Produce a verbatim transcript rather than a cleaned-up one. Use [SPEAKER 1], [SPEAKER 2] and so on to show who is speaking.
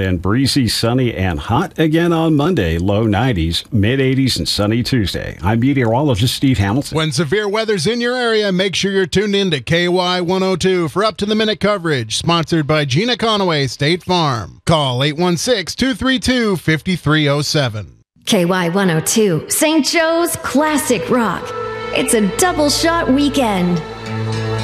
[SPEAKER 1] then breezy, sunny, and hot again on Monday. Low nineties, mid eighties, and sunny Tuesday. I'm meteorologist Steve Hamilton.
[SPEAKER 2] When severe weather's in your area, make sure you're tuned in to K Y one oh two for up-to-the-minute coverage. Sponsored by Gina Conaway State Farm. Call eight one six, two three two, five three oh seven.
[SPEAKER 3] K Y one oh two, Saint Joe's Classic Rock. It's a double shot weekend.